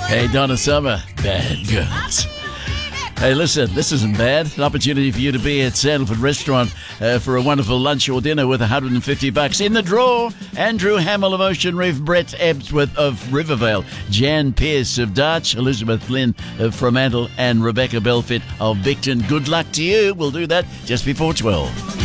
Hey, Donna Summer, bad girls. Hey, listen, this isn't bad. An opportunity for you to be at Sandalwood Restaurant for a wonderful lunch or dinner with $150. In the draw, Andrew Hamill of Ocean Reef, Brett Ebsworth of Rivervale, Jan Pearce of Darch, Elizabeth Lynn of Fremantle, and Rebecca Belfit of Bicton. Good luck to you. We'll do that just before 12.